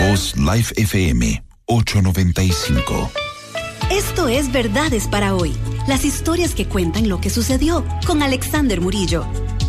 Voz Live FM 895. Esto es Verdades para Hoy. Las historias que cuentan lo que sucedió con Alexander Murillo.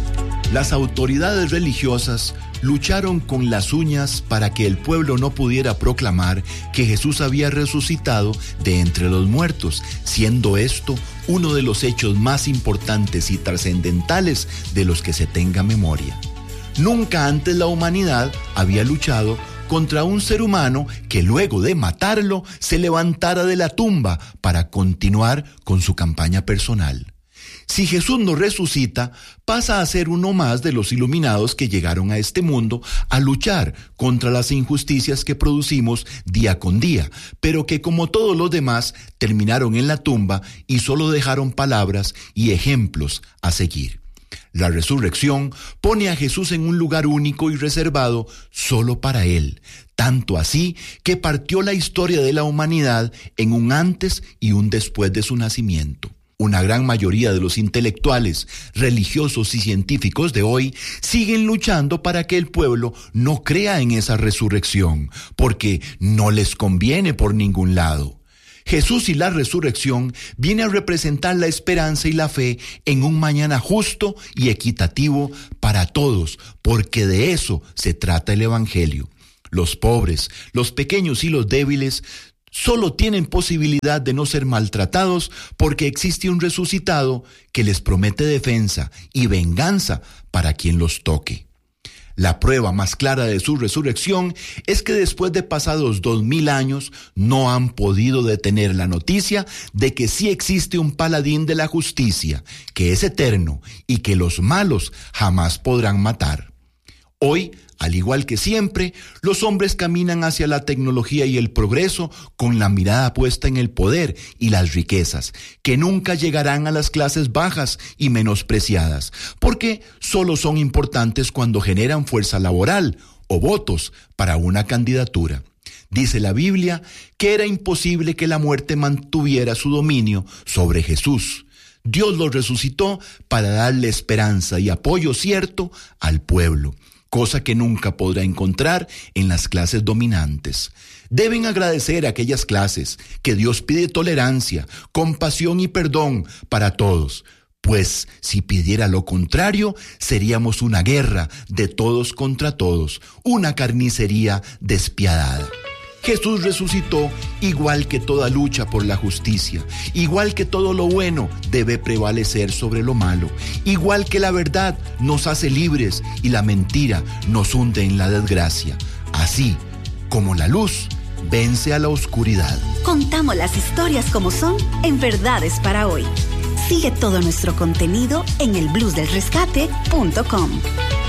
Las autoridades religiosas lucharon con las uñas para que el pueblo no pudiera proclamar que Jesús había resucitado de entre los muertos, siendo esto uno de los hechos más importantes y trascendentales de los que se tenga memoria. Nunca antes la humanidad había luchado contra un ser humano que luego de matarlo se levantara de la tumba para continuar con su campaña personal. Si Jesús no resucita, pasa a ser uno más de los iluminados que llegaron a este mundo a luchar contra las injusticias que producimos día con día, pero que como todos los demás terminaron en la tumba y solo dejaron palabras y ejemplos a seguir. La resurrección pone a Jesús en un lugar único y reservado solo para Él, tanto así que partió la historia de la humanidad en un antes y un después de su nacimiento. Una gran mayoría de los intelectuales, religiosos y científicos de hoy siguen luchando para que el pueblo no crea en esa resurrección, porque no les conviene por ningún lado. Jesús y la resurrección viene a representar la esperanza y la fe en un mañana justo y equitativo para todos, porque de eso se trata el Evangelio. Los pobres, los pequeños y los débiles solo tienen posibilidad de no ser maltratados porque existe un resucitado que les promete defensa y venganza para quien los toque. La prueba más clara de su resurrección es que después de pasados 2000 años no han podido detener la noticia de que sí existe un paladín de la justicia, que es eterno y que los malos jamás podrán matar. Hoy, al igual que siempre, los hombres caminan hacia la tecnología y el progreso con la mirada puesta en el poder y las riquezas, que nunca llegarán a las clases bajas y menospreciadas, porque solo son importantes cuando generan fuerza laboral o votos para una candidatura. Dice la Biblia que era imposible que la muerte mantuviera su dominio sobre Jesús. Dios lo resucitó para darle esperanza y apoyo cierto al pueblo, cosa que nunca podrá encontrar en las clases dominantes. Deben agradecer a aquellas clases que Dios pide tolerancia, compasión y perdón para todos, pues si pidiera lo contrario, seríamos una guerra de todos contra todos, una carnicería despiadada. Jesús resucitó igual que toda lucha por la justicia, igual que todo lo bueno debe prevalecer sobre lo malo, igual que la verdad nos hace libres y la mentira nos hunde en la desgracia. Así como la luz vence a la oscuridad. Contamos las historias como son en Verdades para Hoy. Sigue todo nuestro contenido en elbluesdelrescate.com.